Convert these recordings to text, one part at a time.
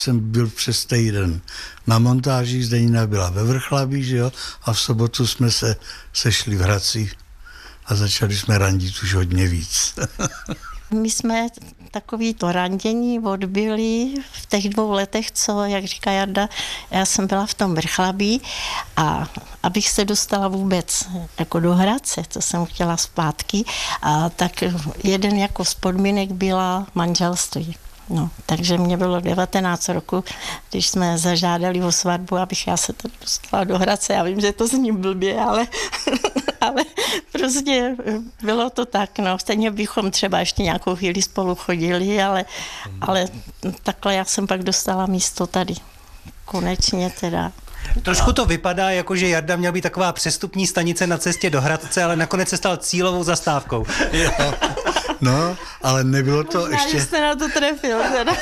Jsem byl přes týden na montáži, Zdenina byla ve Vrchlabí, že jo, a v sobotu jsme se sešli v Hradci a začali jsme randit už hodně víc. My jsme takový to randění odbyli v těch 2 letech, co, jak říká Jarda, já jsem byla v tom Vrchlabí a abych se dostala vůbec jako do Hradce, co jsem chtěla zpátky, tak jeden jako z podmínek byla manželství. No, takže mě bylo 19 roku, když jsme zažádali o svatbu, abych já se to dostala do Hradce. Já vím, že to zní blbě, ale prostě bylo to tak, no. Stejně bychom třeba ještě nějakou chvíli spolu chodili, ale takhle já jsem pak dostala místo tady. Konečně teda. Trošku to vypadá, jako že Jarda měl být taková přestupní stanice na cestě do Hradce, ale nakonec se stal cílovou zastávkou. Jo. No, ale nebylo to možná, ještě... jste na to trefil. Teda.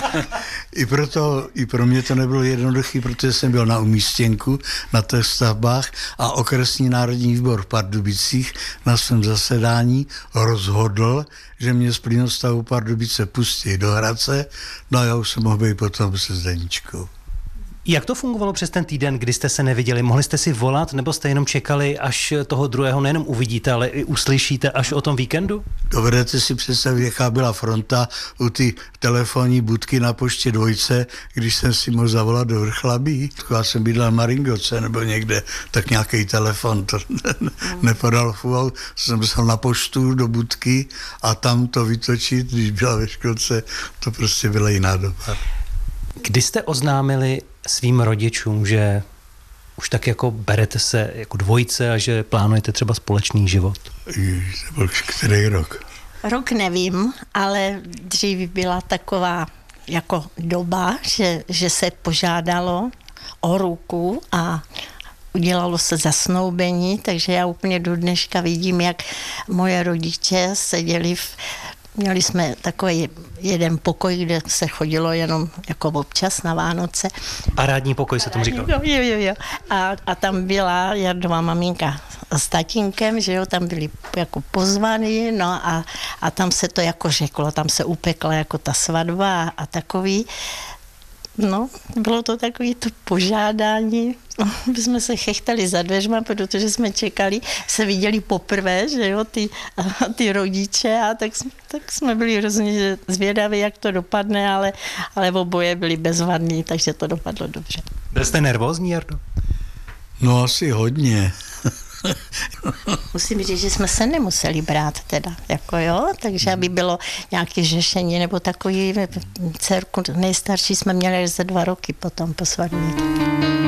I pro mě to nebylo jednoduché, protože jsem byl na umístěnku na těch stavbách a okresní národní výbor v Pardubicích na svém zasedání rozhodl, že mě z plynostavu Pardubice pustí do Hradce, no a já už jsem mohl být potom se Zdeničkou. Jak to fungovalo přes ten týden, kdy jste se neviděli? Mohli jste si volat, nebo jste jenom čekali, až toho druhého nejenom uvidíte, ale i uslyšíte až o tom víkendu? Dovedete si představit, jaká byla fronta u ty telefonní budky na Poště 2, když jsem si mohl zavolat do Vrchlabí. Já jsem bydlel v Maringoce nebo někde, tak nějaký telefon to nepodal fůl. Jsem šel na poštu do budky a tam to vytočit, když byla ve školce, to prostě byla jiná doba. Kdy jste oznámili svým rodičům, že už tak jako berete se jako dvojice a že plánujete třeba společný život? To byl který rok? Rok nevím, ale dřív byla taková jako doba, že se požádalo o ruku a udělalo se zasnoubení, takže já úplně do dneška vidím, jak moje rodiče seděli měli jsme takový jeden pokoj, kde se chodilo jenom jako občas na Vánoce. Parádní pokoj se tomu říkalo. Jo. A tam byla Jardová maminka s tatínkem, že jo, tam byli jako pozvaní, no a tam se to jako řeklo, tam se upekla jako ta svatba a takový. No, bylo to takový to požádání. My jsme se chechtali za dveřma, protože jsme čekali, se viděli poprvé, že jo, ty rodiče a tak jsme byli hrozně zvědaví, jak to dopadne, ale oboje byli bezvadní, takže to dopadlo dobře. Byl jste nervózní, Jardo? No asi hodně. Musím říct, že jsme se nemuseli brát teda, jako jo, takže aby bylo nějaké řešení nebo takový dcerku nejstarší jsme měli až za 2 roky potom po svatbě.